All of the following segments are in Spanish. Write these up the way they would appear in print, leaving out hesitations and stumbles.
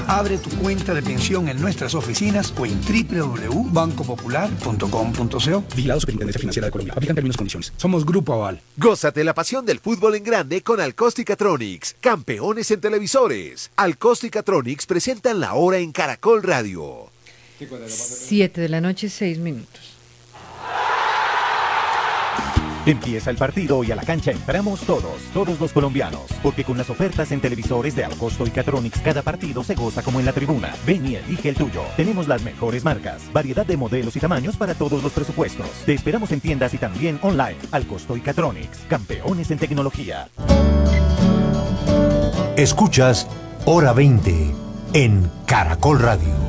Abre tu cuenta de pensión en nuestras oficinas o en www.bancopopular.com.co. Vigilado Superintendencia Financiera de Colombia. Aplican términos y condiciones. Somos Grupo Aval. Gózate la pasión del fútbol en grande con Alcóstica-Tronics, campeones en televisores. Alcóstica-Tronics presentan La Hora en Caracol Radio. 7 de la noche, 6 minutos. Empieza el partido y a la cancha entramos todos los colombianos, porque con las ofertas en televisores de Alcosto y Catronics, cada partido se goza como en la tribuna. Ven y elige el tuyo. Tenemos las mejores marcas, variedad de modelos y tamaños para todos los presupuestos. Te esperamos en tiendas y también online. Alcosto y Catronics, campeones en tecnología. Escuchas Hora 20 en Caracol Radio.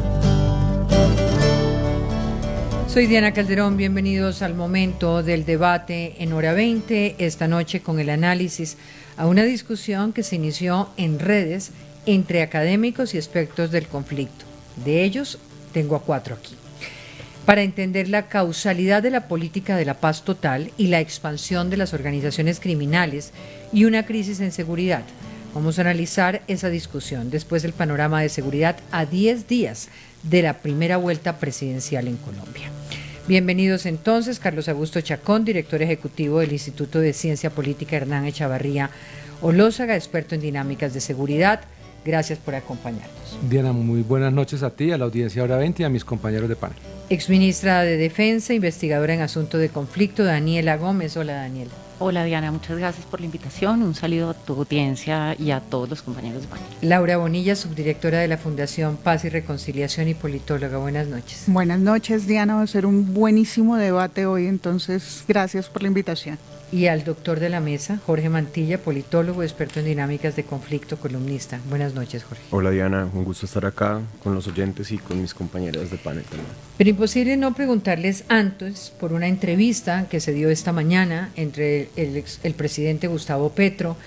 Soy Diana Calderón, bienvenidos al momento del debate en Hora 20, esta noche con el análisis a una discusión que se inició en redes entre académicos y expertos del conflicto. De ellos, tengo a 4 aquí. Para entender la causalidad de la política de la paz total y la expansión de las organizaciones criminales y una crisis en seguridad. Vamos a analizar esa discusión después del panorama de seguridad a 10 días de la primera vuelta presidencial en Colombia. Bienvenidos entonces, Carlos Augusto Chacón, director ejecutivo del Instituto de Ciencia Política Hernán Echavarría Olózaga, experto en dinámicas de seguridad. Gracias por acompañarnos. Diana, muy buenas noches a ti, a la audiencia Hora 20 y a mis compañeros de panel. Exministra de Defensa, investigadora en asuntos de conflicto, Daniela Gómez. Hola, Daniela. Hola Diana, muchas gracias por la invitación, un saludo a tu audiencia y a todos los compañeros de panel. Laura Bonilla, subdirectora de la Fundación Paz y Reconciliación y politóloga, buenas noches. Buenas noches Diana, va a ser un buenísimo debate hoy, entonces gracias por la invitación. Y al doctor de la mesa, Jorge Mantilla, politólogo, experto en dinámicas de conflicto, columnista. Buenas noches, Jorge. Hola Diana, un gusto estar acá con los oyentes y con mis compañeras de panel también. Pero imposible no preguntarles antes por una entrevista que se dio esta mañana entre el presidente Gustavo Petro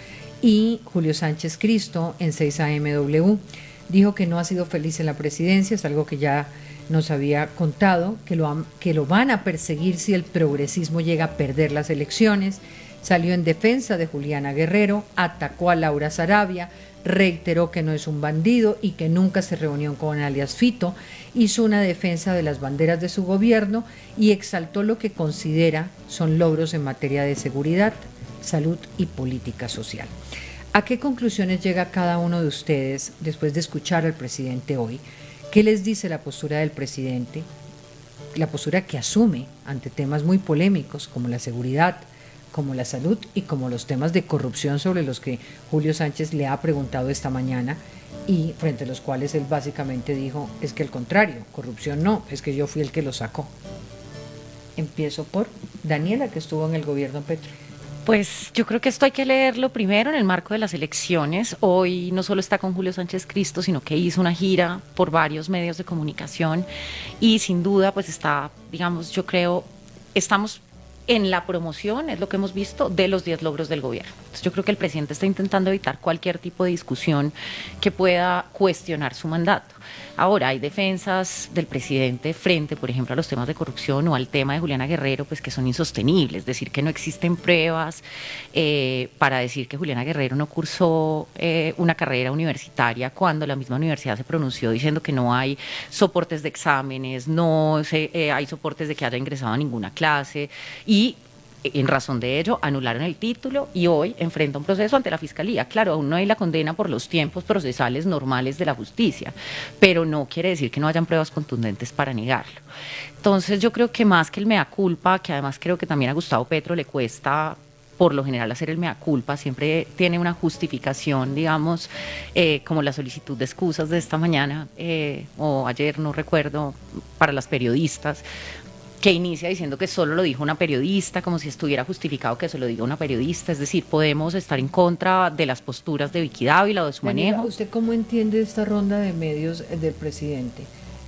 y Julio Sánchez Cristo en 6AMW. Dijo que no ha sido feliz en la presidencia, es algo que ya nos había contado, que lo van a perseguir si el progresismo llega a perder las elecciones. Salió en defensa de Juliana Guerrero, atacó a Laura Sarabia, reiteró que no es un bandido y que nunca se reunió con alias Fito, hizo una defensa de las banderas de su gobierno y exaltó lo que considera son logros en materia de seguridad, salud y política social. ¿A qué conclusiones llega cada uno de ustedes después de escuchar al presidente hoy? ¿Qué les dice la postura del presidente? La postura que asume ante temas muy polémicos como la seguridad, como la salud y como los temas de corrupción sobre los que Julio Sánchez le ha preguntado esta mañana y frente a los cuales él básicamente dijo, es que al contrario, corrupción no, es que yo fui el que lo sacó. Empiezo por Daniela, que estuvo en el gobierno Petro. Pues yo creo que esto hay que leerlo primero en el marco de las elecciones. Hoy no solo está con Julio Sánchez Cristo, sino que hizo una gira por varios medios de comunicación y sin duda pues está, digamos, yo creo, estamos en la promoción, es lo que hemos visto, de los 10 logros del gobierno. Entonces yo creo que el presidente está intentando evitar cualquier tipo de discusión que pueda cuestionar su mandato. Ahora, hay defensas del presidente frente, por ejemplo, a los temas de corrupción o al tema de Juliana Guerrero, pues que son insostenibles, decir que no existen pruebas para decir que Juliana Guerrero no cursó una carrera universitaria cuando la misma universidad se pronunció diciendo que no hay soportes de exámenes, no hay soportes de que haya ingresado a ninguna clase y en razón de ello anularon el título y hoy enfrenta un proceso ante la Fiscalía. Claro, aún no hay la condena por los tiempos procesales normales de la justicia, pero no quiere decir que no hayan pruebas contundentes para negarlo. Entonces yo creo que más que el mea culpa, que además creo que también a Gustavo Petro le cuesta por lo general hacer el mea culpa, siempre tiene una justificación, digamos, como la solicitud de excusas de esta mañana o ayer, no recuerdo, para las periodistas, que inicia diciendo que solo lo dijo una periodista, como si estuviera justificado que se lo diga una periodista. Es decir, podemos estar en contra de las posturas de Vicky Dávila o de su manejo. ¿Usted cómo entiende esta ronda de medios del presidente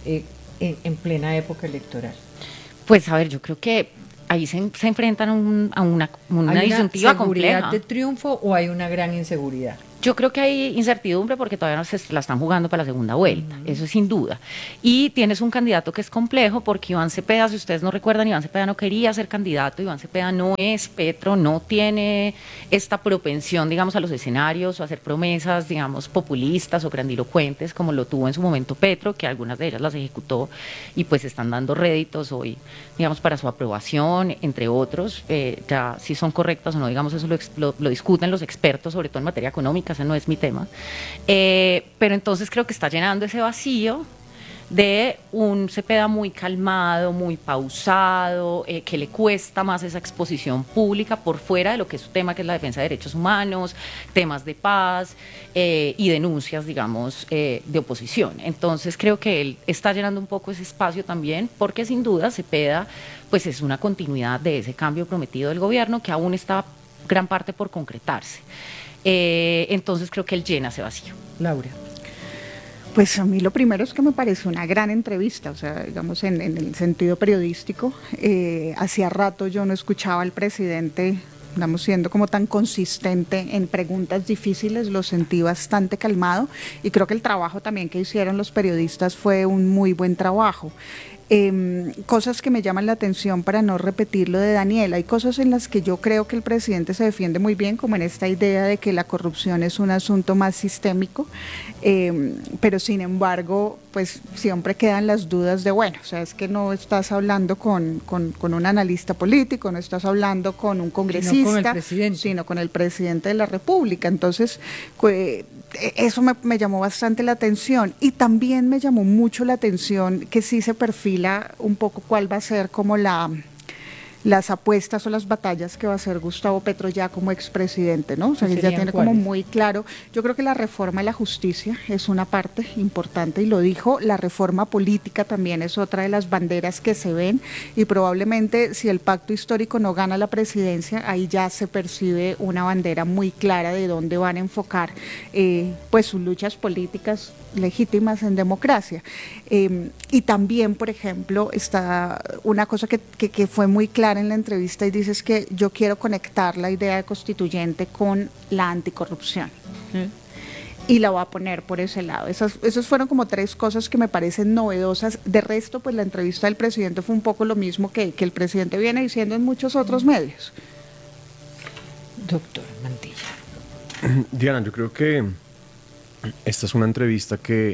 en plena época electoral? Pues a ver, yo creo que ahí se enfrentan a una disyuntiva compleja. ¿Hay una seguridad de triunfo o hay una gran inseguridad? Yo creo que hay incertidumbre porque todavía no se la están jugando para la segunda vuelta, eso es sin duda. Y tienes un candidato que es complejo porque Iván Cepeda, si ustedes no recuerdan, Iván Cepeda no quería ser candidato, Iván Cepeda no es Petro, no tiene esta propensión, digamos, a los escenarios o a hacer promesas, digamos, populistas o grandilocuentes como lo tuvo en su momento Petro, que algunas de ellas las ejecutó y pues están dando réditos hoy, digamos, para su aprobación, entre otros. Ya si son correctas o no, digamos, eso lo discuten los expertos, sobre todo en materia económica, ese no es mi tema, pero entonces creo que está llenando ese vacío de un Cepeda muy calmado, muy pausado, que le cuesta más esa exposición pública por fuera de lo que es su tema, que es la defensa de derechos humanos, temas de paz y denuncias, digamos, de oposición. Entonces creo que él está llenando un poco ese espacio también, porque sin duda Cepeda pues es una continuidad de ese cambio prometido del gobierno que aún está gran parte por concretarse. Entonces creo que él llena ese vacío. Laura. Pues a mí lo primero es que me parece una gran entrevista, o sea, digamos en el sentido periodístico. Hacía rato yo no escuchaba al presidente, digamos, siendo como tan consistente en preguntas difíciles, lo sentí bastante calmado y creo que el trabajo también que hicieron los periodistas fue un muy buen trabajo. Cosas que me llaman la atención para no repetir lo de Daniel. Hay cosas en las que yo creo que el presidente se defiende muy bien, como en esta idea de que la corrupción es un asunto más sistémico, pero sin embargo, pues siempre quedan las dudas de, bueno, o sea, es que no estás hablando con un analista político, no estás hablando con un congresista, sino con el presidente de la República. Entonces, eso me llamó bastante la atención y también me llamó mucho la atención que sí se perfila un poco cuál va a ser como las apuestas o las batallas que va a hacer Gustavo Petro ya como expresidente, ¿no? O sea, él ya tiene como muy claro. Yo creo que la reforma a la justicia es una parte importante y lo dijo, la reforma política también es otra de las banderas que se ven y probablemente si el pacto histórico no gana la presidencia, ahí ya se percibe una bandera muy clara de dónde van a enfocar pues sus luchas políticas legítimas en democracia. Y también, por ejemplo, está una cosa que fue muy clara en la entrevista y dices que yo quiero conectar la idea de constituyente con la anticorrupción. Y la voy a poner por ese lado. Esas fueron como tres cosas que me parecen novedosas. De resto, pues la entrevista del presidente fue un poco lo mismo que el presidente viene diciendo en muchos otros medios. Doctor Mantilla. Diana, yo creo que esta es una entrevista que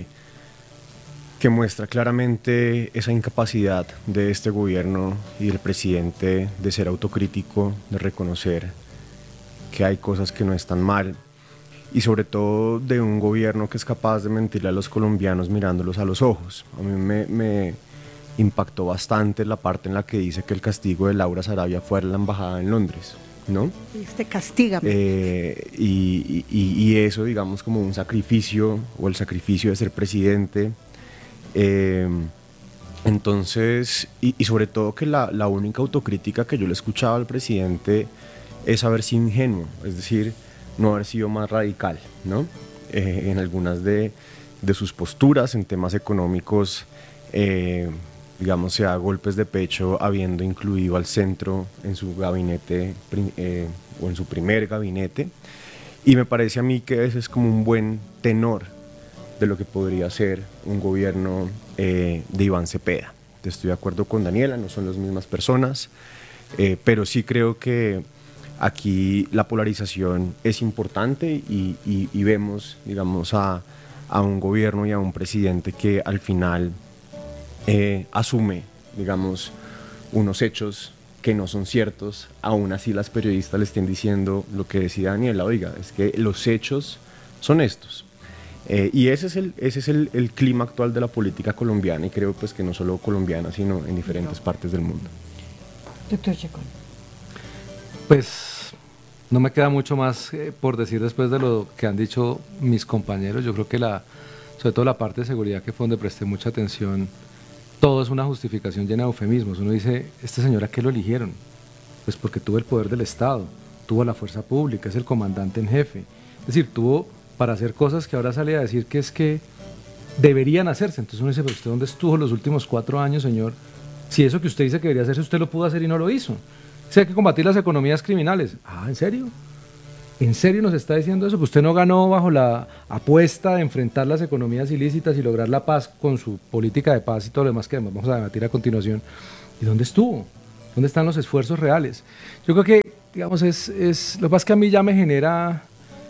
muestra claramente esa incapacidad de este gobierno y del presidente de ser autocrítico, de reconocer que hay cosas que no están mal y sobre todo de un gobierno que es capaz de mentirle a los colombianos mirándolos a los ojos. A mí me impactó bastante la parte en la que dice que el castigo de Laura Sarabia fue a la embajada en Londres, ¿no? Castígame. Y eso, digamos, como un sacrificio o el sacrificio de ser presidente. Entonces, y sobre todo que la única autocrítica que yo le escuchaba al presidente es haber sido ingenuo, es decir, no haber sido más radical, ¿no? En algunas de sus posturas en temas económicos, digamos, se da golpes de pecho habiendo incluido al centro en su gabinete o en su primer gabinete, y me parece a mí que ese es como un buen tenor de lo que podría ser un gobierno de Iván Cepeda. Estoy de acuerdo con Daniela, no son las mismas personas, pero sí creo que aquí la polarización es importante y vemos, digamos, a un gobierno y a un presidente que al final asume, digamos, unos hechos que no son ciertos, aún así las periodistas le estén diciendo lo que decía Daniela, oiga, es que los hechos son estos. Y ese es el clima actual de la política colombiana y creo pues que no solo colombiana, sino en diferentes partes del mundo. Doctor Chacón. Pues no me queda mucho más por decir después de lo que han dicho mis compañeros. Yo creo que sobre todo la parte de seguridad, que fue donde presté mucha atención, todo es una justificación llena de eufemismos. Uno dice, ¿este señor a qué lo eligieron? Pues porque tuvo el poder del Estado, tuvo la fuerza pública, es el comandante en jefe. Es decir, tuvo para hacer cosas que ahora sale a decir que es que deberían hacerse. Entonces uno dice, pero ¿usted dónde estuvo los últimos 4 años, señor? Si eso que usted dice que debería hacerse, usted lo pudo hacer y no lo hizo. Si hay que combatir las economías criminales. Ah, ¿en serio? ¿En serio nos está diciendo eso? Que usted no ganó bajo la apuesta de enfrentar las economías ilícitas y lograr la paz con su política de paz y todo lo demás que vamos a debatir a continuación. ¿Y dónde estuvo? ¿Dónde están los esfuerzos reales? Yo creo que, digamos, lo que pasa es que a mí ya me genera...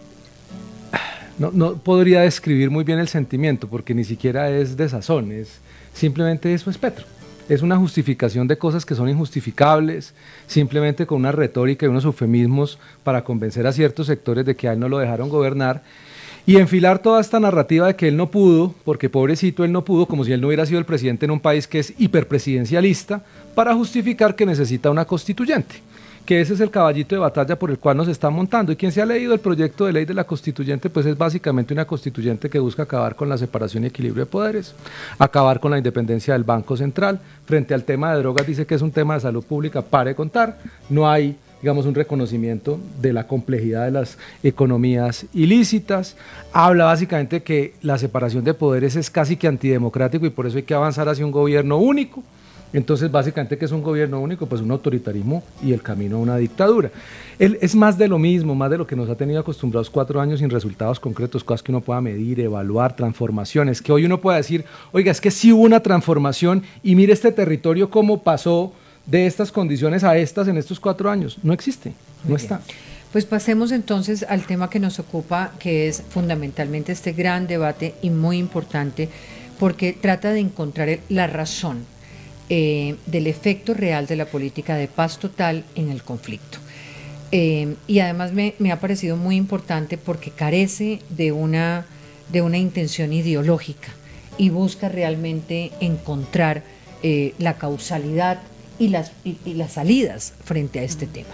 No podría describir muy bien el sentimiento, porque ni siquiera es desazón, simplemente eso es Petro. Es una justificación de cosas que son injustificables, simplemente con una retórica y unos eufemismos para convencer a ciertos sectores de que a él no lo dejaron gobernar, y enfilar toda esta narrativa de que él no pudo, porque pobrecito él no pudo, como si él no hubiera sido el presidente en un país que es hiperpresidencialista, para justificar que necesita una constituyente, que ese es el caballito de batalla por el cual nos están montando. Y quien se ha leído el proyecto de ley de la constituyente, pues es básicamente una constituyente que busca acabar con la separación y equilibrio de poderes, acabar con la independencia del Banco Central. Frente al tema de drogas dice que es un tema de salud pública, pare de contar, no hay, digamos, un reconocimiento de la complejidad de las economías ilícitas. Habla básicamente que la separación de poderes es casi que antidemocrático y por eso hay que avanzar hacia un gobierno único. Entonces, básicamente, ¿qué es un gobierno único? Pues un autoritarismo y el camino a una dictadura. Él es más de lo mismo, más de lo que nos ha tenido acostumbrados 4 años sin resultados concretos, cosas que uno pueda medir, evaluar, transformaciones, que hoy uno pueda decir, oiga, es que sí hubo una transformación y mire este territorio cómo pasó de estas condiciones a estas en estos 4 años. No existe, no está. Pues pasemos entonces al tema que nos ocupa, que es fundamentalmente este gran debate y muy importante, porque trata de encontrar la razón del efecto real de la política de paz total en el conflicto. Y además me ha parecido muy importante porque carece de una intención ideológica y busca realmente encontrar la causalidad y las salidas frente a este tema.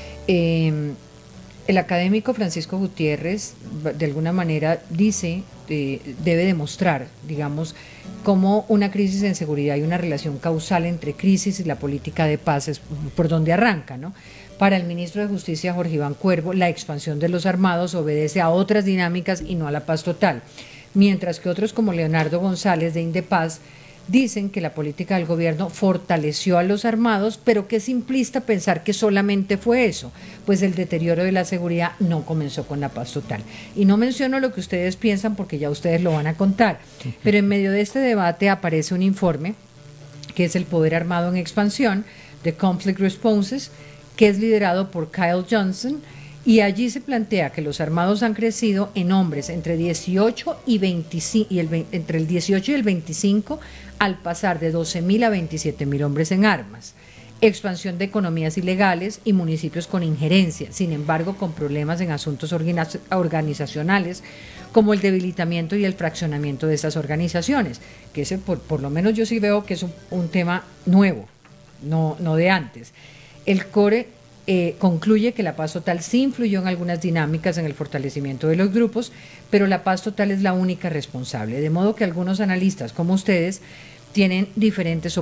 El académico Francisco Gutiérrez, de alguna manera, dice, debe demostrar, digamos, cómo una crisis en seguridad y una relación causal entre crisis y la política de paz es por donde arranca, ¿no? Para el ministro de Justicia, Jorge Iván Cuervo, la expansión de los armados obedece a otras dinámicas y no a la paz total, mientras que otros como Leonardo González de Indepaz dicen que la política del gobierno fortaleció a los armados, pero que es simplista pensar que solamente fue eso, pues el deterioro de la seguridad no comenzó con la paz total. Y no menciono lo que ustedes piensan porque ya ustedes lo van a contar, pero en medio de este debate aparece un informe que es el Poder Armado en Expansión, de Conflict Responses, que es liderado por Kyle Johnson, y allí se plantea que los armados han crecido en hombres entre 18 y 25, entre el 18 y el 25, al pasar de 12.000 a 27.000 hombres en armas. Expansión de economías ilegales y municipios con injerencia, sin embargo con problemas en asuntos organizacionales, como el debilitamiento y el fraccionamiento de estas organizaciones, que ese por lo menos yo sí veo que es un tema nuevo, no de antes. El CORE concluye que la paz total sí influyó en algunas dinámicas en el fortalecimiento de los grupos, pero la paz total es la única responsable, de modo que algunos analistas como ustedes tienen diferentes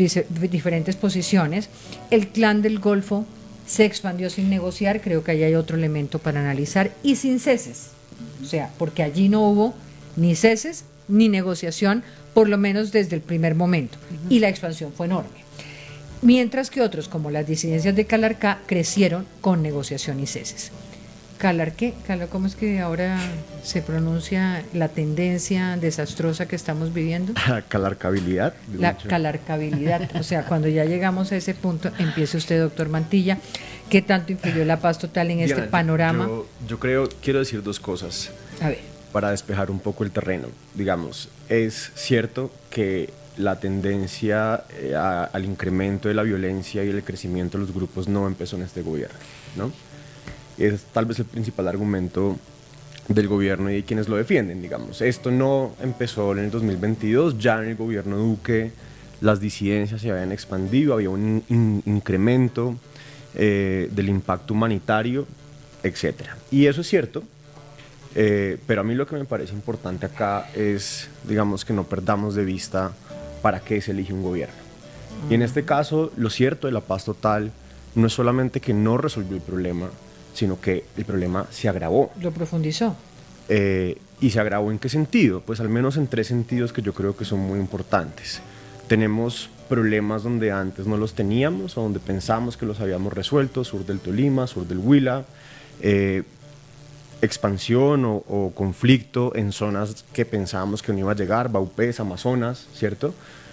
posiciones. El Clan del Golfo se expandió sin negociar, creo que ahí hay otro elemento para analizar, y sin ceses, o sea, porque allí no hubo ni ceses ni negociación, por lo menos desde el primer momento, y la expansión fue enorme. Mientras que otros, como las disidencias de Calarcá, crecieron con negociación y ceses. ¿Calarqué? ¿Cómo es que ahora se pronuncia la tendencia desastrosa que estamos viviendo? Calarcabilidad. La calarcabilidad. O sea, cuando ya llegamos a ese punto, empiece usted, doctor Mantilla, ¿qué tanto influyó la paz total en este panorama? Yo quiero decir 2 cosas. A ver. Para despejar un poco el terreno. Digamos, es cierto que la tendencia al incremento de la violencia y el crecimiento de los grupos no empezó en este gobierno, ¿no? Es tal vez el principal argumento del gobierno y de quienes lo defienden, digamos. Esto no empezó en el 2022, ya en el gobierno Duque las disidencias se habían expandido, había un incremento del impacto humanitario, etc. Y eso es cierto, pero a mí lo que me parece importante acá es, digamos, que no perdamos de vista para qué se elige un gobierno. Y en este caso, lo cierto de la paz total no es solamente que no resolvió el problema, sino que el problema se agravó. Lo profundizó. ¿Y se agravó en qué sentido? Pues al menos en 3 sentidos que yo creo que son muy importantes. Tenemos problemas donde antes no los teníamos o donde pensamos que los habíamos resuelto, sur del Tolima, sur del Huila, expansión o conflicto en zonas que pensábamos que no iba a llegar, Vaupés, Amazonas, ¿cierto?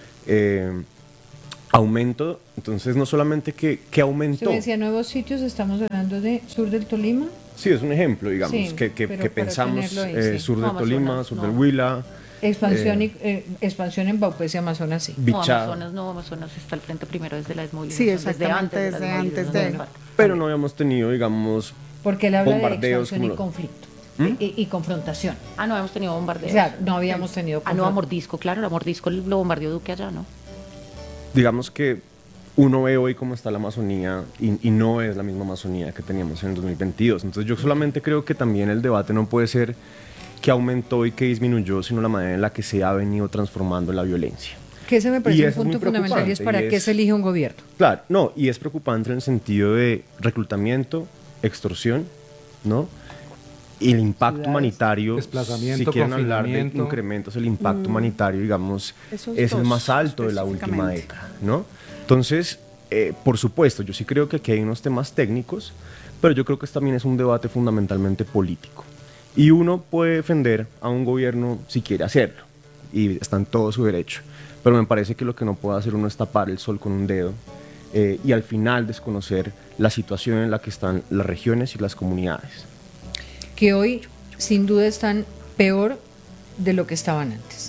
Aumento, entonces no solamente que aumentó. Se decía nuevos sitios, estamos hablando de sur del Tolima. Sí, es un ejemplo, digamos, Sí, que pensamos ahí, sí. sur de No, Tolima, Amazonas, sur no. del Huila. Expansión en Vaupés y Amazonas, sí. Bichá. Amazonas está al frente primero desde la desmovilización. Sí, exactamente, desde antes de... Pero no habíamos tenido, digamos, Porque él habla de bombardeos expansión y como- conflicto. ¿Mm? Y confrontación. No hemos tenido bombardeos. Claro, no habíamos tenido no, a Mordisco, claro, a Mordisco lo bombardeó Duque allá, ¿no? digamos que uno ve hoy cómo está la Amazonía y no es la misma Amazonía que teníamos en el 2022. Entonces yo solamente creo que también el debate no puede ser que aumentó y que disminuyó, sino la manera en la que se ha venido transformando la violencia. Que ese me Y parece un eso es muy punto fundamental y es para preocupante, y qué es- se elige un gobierno. Claro, no, y es preocupante en el sentido de reclutamiento, extorsión, ¿no? Y el impacto Ciudades, humanitario, desplazamiento, si quieren hablar de confinamiento. incrementos, el impacto humanitario, digamos, Esos es el dos, más alto de la última específicamente. década, ¿no? Entonces, por supuesto, yo sí creo que aquí hay unos temas técnicos, pero yo creo que también es un debate fundamentalmente político. Y uno puede defender a un gobierno si quiere hacerlo, y está en todo su derecho. Pero me parece que lo que no puede hacer uno es tapar el sol con un dedo y al final desconocer la situación en la que están las regiones y las comunidades. Que hoy, sin duda, están peor de lo que estaban antes,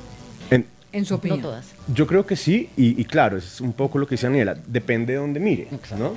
en su opinión. No todas. Yo creo que sí, y claro, es un poco lo que dice Daniela, depende de dónde mire, ¿no?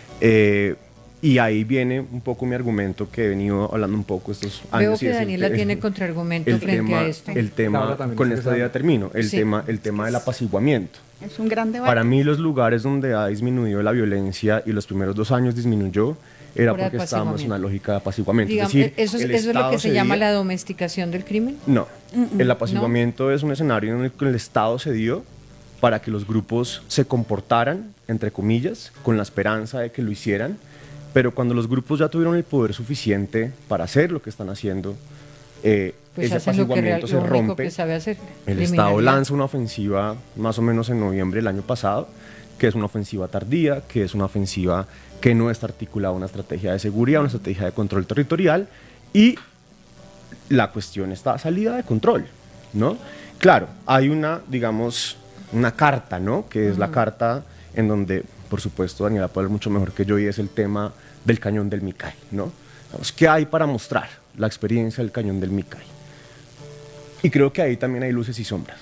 Y ahí viene un poco mi argumento que he venido hablando un poco estos años. Veo y que es Daniela tiene contraargumento el frente tema, a esto. El tema, Laura también con sigue esta idea termino, el Sí. tema del apaciguamiento. Es un gran debate. Para mí los lugares donde ha disminuido la violencia y los primeros 2 años disminuyó era Por porque estábamos en una lógica de apaciguamiento. Digamos, es decir, eso el es lo Estado que se llama cedía- la domesticación del crimen. No, el apaciguamiento es un escenario en el que el Estado se dio para que los grupos se comportaran, entre comillas, con la esperanza de que lo hicieran, pero cuando los grupos ya tuvieron el poder suficiente para hacer lo que están haciendo, Pues ese hacen lo que apaciguamiento se lo único rompe. que sabe hacer. El Estado criminalidad. lanza una ofensiva más o menos en noviembre del año pasado, que es una ofensiva tardía, que es una ofensiva que no está articulada a una estrategia de seguridad, una estrategia de control territorial, y la cuestión está salida de control, ¿no? Claro, hay una, digamos, una carta, ¿no? Que es la carta en donde, por supuesto, Daniela puede hablar mucho mejor que yo, y es el tema del cañón del Micay, ¿no? Digamos, ¿qué hay para mostrar la experiencia del cañón del Micay? Y creo que ahí también hay luces y sombras.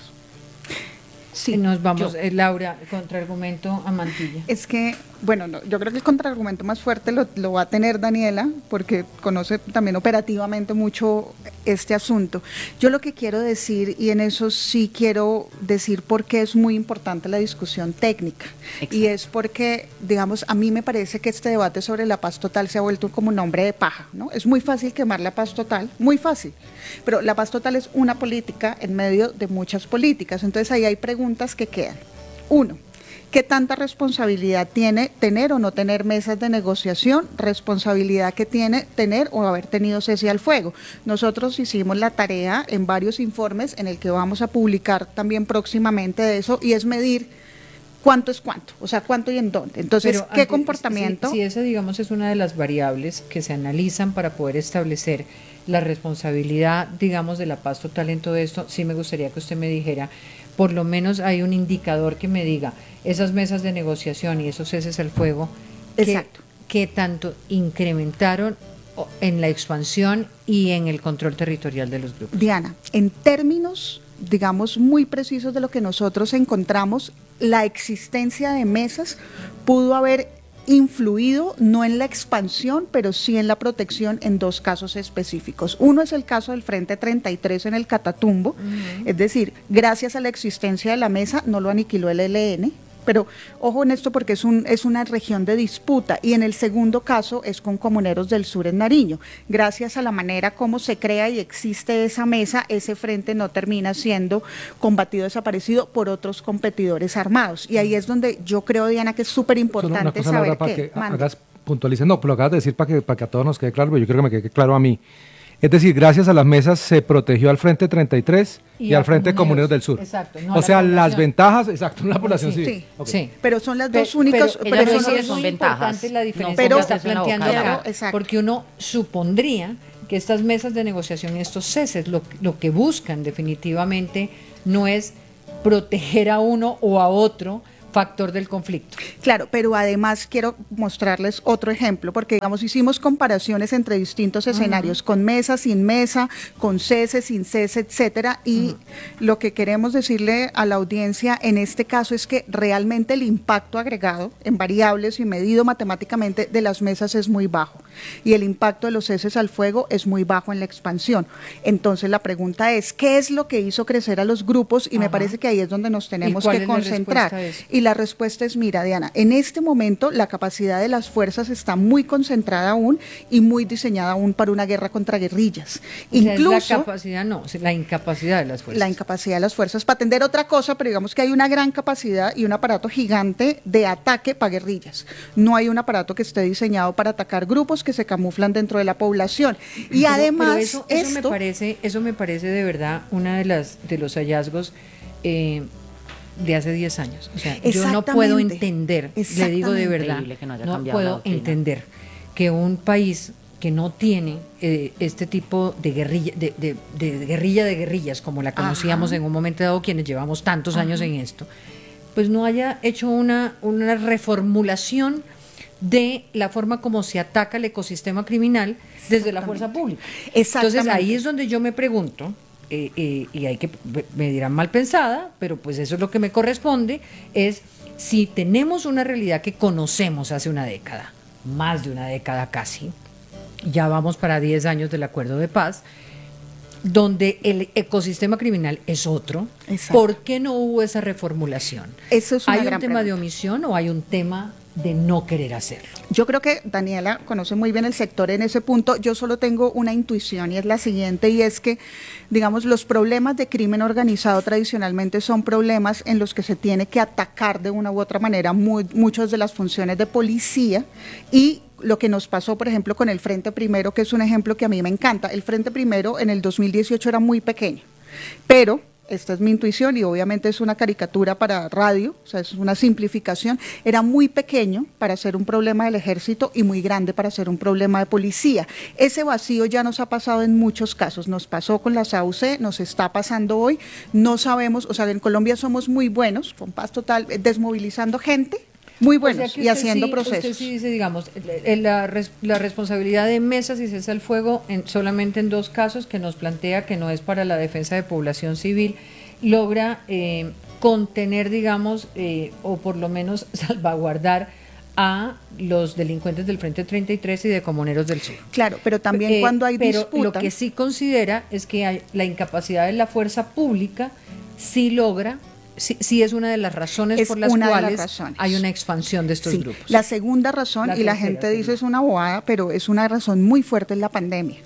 Sí, Nos vamos, Laura, contraargumento a Mantilla. es que, bueno, no, yo creo que el contraargumento más fuerte lo va a tener Daniela, porque conoce también operativamente mucho este asunto. Yo lo que quiero decir, y en eso sí quiero decir por qué es muy importante la discusión técnica, y es porque, digamos, a mí me parece que este debate sobre la paz total se ha vuelto como un nombre de paja, ¿no? Es muy fácil quemar la paz total, muy fácil, pero la paz total es una política en medio de muchas políticas, entonces ahí hay preguntas que quedan. Uno, ¿qué tanta responsabilidad tiene tener o no tener mesas de negociación? Responsabilidad que tiene tener o haber tenido cese al fuego. Nosotros hicimos la tarea en varios informes en el que vamos a publicar también próximamente de eso, y es medir cuánto es cuánto, o sea, cuánto y en dónde. Entonces, Pero ¿qué antes, comportamiento? Si esa, digamos, es una de las variables que se analizan para poder establecer la responsabilidad, digamos, de la paz total en todo esto, sí me gustaría que usted me dijera, por lo menos hay un indicador que me diga, esas mesas de negociación y esos ceses al fuego, Exacto. ¿qué tanto incrementaron en la expansión y en el control territorial de los grupos? Diana, en términos, digamos, muy precisos de lo que nosotros encontramos, la existencia de mesas pudo haber influido no en la expansión, pero sí en la protección en 2 casos específicos. Uno es el caso del Frente 33 en el Catatumbo, es decir, gracias a la existencia de la mesa no lo aniquiló el ELN, pero ojo en esto porque es una región de disputa, y en el segundo caso es con Comuneros del Sur en Nariño. Gracias a la manera como se crea y existe esa mesa, ese frente no termina siendo combatido, desaparecido por otros competidores armados. Y ahí es donde yo creo, Diana, que es súper Solo importante una cosa, saber Laura, para que... que hagas, puntualices, no, pero lo acabas de decir para que a todos nos quede claro, pero yo creo que me quede claro a mí. Es decir, gracias a las mesas se protegió al Frente 33 y al Frente Comuneros del Sur. Exacto, no a o la sea, las población. ventajas, exacto, la población Sí, civil. sí, Ok. Sí. pero son las Pe- dos únicas... pero ellas sí no es son muy ventajas. importante la diferencia Pero- que está es una planteando boca de acá, agua. Exacto. porque uno supondría que estas mesas de negociación y estos ceses lo que buscan definitivamente no es proteger a uno o a otro factor del conflicto. Claro, pero además quiero mostrarles otro ejemplo, porque digamos hicimos comparaciones entre distintos escenarios, con mesa, sin mesa, con cese, sin cese, etcétera, y lo que queremos decirle a la audiencia en este caso es que realmente el impacto agregado en variables y medido matemáticamente de las mesas es muy bajo, y el impacto de los ceses al fuego es muy bajo en la expansión. Entonces la pregunta es, ¿qué es lo que hizo crecer a los grupos? Y me parece que ahí es donde nos tenemos que concentrar. Y la respuesta es, mira, Diana, en este momento la capacidad de las fuerzas está muy concentrada aún y muy diseñada aún para una guerra contra guerrillas. Incluso la capacidad no, la incapacidad de las fuerzas. La incapacidad de las fuerzas para atender otra cosa, pero digamos que hay una gran capacidad y un aparato gigante de ataque para guerrillas. No hay un aparato que esté diseñado para atacar grupos que se camuflan dentro de la población. Y además eso me parece de verdad una de los hallazgos de hace 10 años. O sea, yo no puedo entender, le digo de verdad, no puedo entender que un país que no tiene este tipo de guerrilla, de guerrillas, como la conocíamos en un momento dado, quienes llevamos tantos años en esto, pues no haya hecho una reformulación de la forma como se ataca el ecosistema criminal desde la fuerza pública. Entonces ahí es donde yo me pregunto, y hay que, me dirán mal pensada, pero pues eso es lo que me corresponde, es si tenemos una realidad que conocemos hace una década, más de una década casi, ya vamos para 10 años del acuerdo de paz, donde el ecosistema criminal es otro. ¿Por qué no hubo esa reformulación? Eso es una ¿Hay gran un tema pregunta de omisión o hay un tema de no querer hacerlo? Yo creo que Daniela conoce muy bien el sector en ese punto. Yo solo tengo una intuición y es la siguiente, y es que, digamos, los problemas de crimen organizado tradicionalmente son problemas en los que se tiene que atacar de una u otra manera muchas de las funciones de policía, y lo que nos pasó, por ejemplo, con el Frente Primero, que es un ejemplo que a mí me encanta. El Frente Primero en el 2018 era muy pequeño, pero esta es mi intuición y obviamente es una caricatura para radio, o sea, es una simplificación, era muy pequeño para ser un problema del ejército y muy grande para ser un problema de policía. Ese vacío ya nos ha pasado en muchos casos, nos pasó con las AUC, nos está pasando hoy, no sabemos, o sea, en Colombia somos muy buenos, con paz total, desmovilizando gente, muy buenos, o sea, y haciendo procesos. Usted sí dice, digamos, la responsabilidad de mesas y cese al fuego solamente en 2 casos, que nos plantea que no es para la defensa de población civil, logra contener, digamos, o por lo menos salvaguardar a los delincuentes del Frente 33 y de Comuneros del Sur. Claro, pero también cuando hay disputa. Pero lo que sí considera es que la incapacidad de la fuerza pública sí logra. Sí, es una de las razones por las cuales hay una expansión de estos grupos. La segunda razón, y la gente dice es una bobada, pero es una razón muy fuerte, es la pandemia.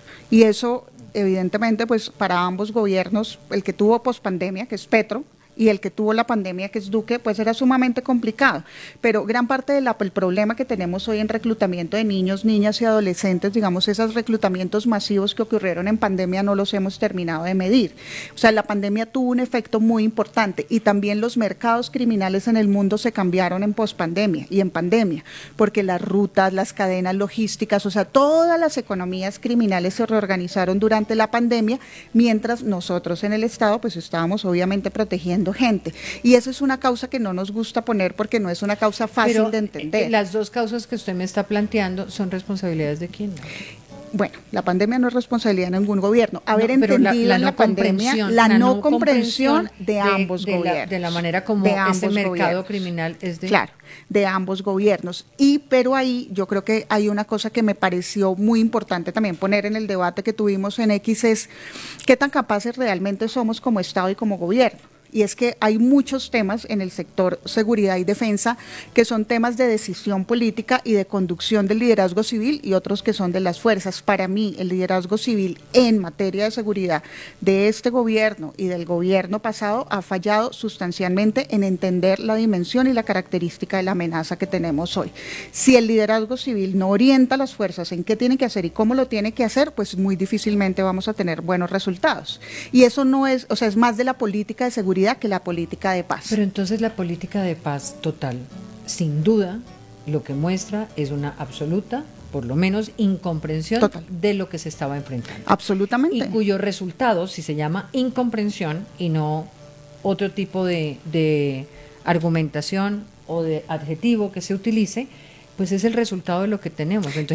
Y eso, evidentemente, pues para ambos gobiernos, el que tuvo pospandemia, que es Petro, y el que tuvo la pandemia, que es Duque, pues era sumamente complicado. Pero gran parte del problema que tenemos hoy en reclutamiento de niños, niñas y adolescentes, digamos, esos reclutamientos masivos que ocurrieron en pandemia no los hemos terminado de medir. O sea, la pandemia tuvo un efecto muy importante, y también los mercados criminales en el mundo se cambiaron en pospandemia y en pandemia, porque las rutas, las cadenas logísticas, o sea, todas las economías criminales se reorganizaron durante la pandemia, mientras nosotros en el Estado pues estábamos obviamente protegiendo gente, y eso es una causa que no nos gusta poner porque no es una causa fácil de entender. Las 2 causas que usted me está planteando son responsabilidades de quién, ¿no? Bueno, la pandemia no es responsabilidad de ningún gobierno. Haber entendido en la pandemia la no comprensión de ambos gobiernos. De la manera como ese mercado criminal es de... Claro, de ambos gobiernos. Pero ahí yo creo que hay una cosa que me pareció muy importante también poner en el debate que tuvimos en X, es qué tan capaces realmente somos como Estado y como gobierno. Y es que hay muchos temas en el sector seguridad y defensa que son temas de decisión política y de conducción del liderazgo civil, y otros que son de las fuerzas. Para mí, el liderazgo civil en materia de seguridad de este gobierno y del gobierno pasado ha fallado sustancialmente en entender la dimensión y la característica de la amenaza que tenemos hoy. Si el liderazgo civil no orienta a las fuerzas en qué tiene que hacer y cómo lo tiene que hacer, pues muy difícilmente vamos a tener buenos resultados. Y eso no es, o sea, es más de la política de seguridad que la política de paz. Pero entonces la política de paz total, sin duda, lo que muestra es una absoluta por lo menos incomprensión Total. de lo que se estaba enfrentando. Absolutamente. Y cuyo resultado, si se llama incomprensión y no otro tipo de argumentación o de adjetivo que se utilice, pues es el resultado de lo que tenemos. Entonces,